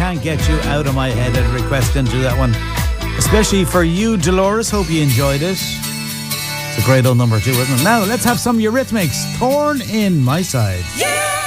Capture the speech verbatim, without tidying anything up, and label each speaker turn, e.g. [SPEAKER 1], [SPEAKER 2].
[SPEAKER 1] can't get you out of my head. I'd request into that one. Especially for you, Dolores. Hope you enjoyed it. It's a great old number too, isn't it? Now, let's have some Eurythmics. Thorn in My Side.
[SPEAKER 2] Yeah!